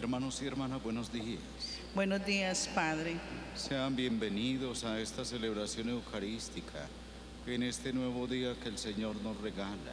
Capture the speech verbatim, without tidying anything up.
Hermanos y hermanas, buenos días. Buenos días, Padre. Sean bienvenidos a esta celebración eucarística, en este nuevo día que el Señor nos regala.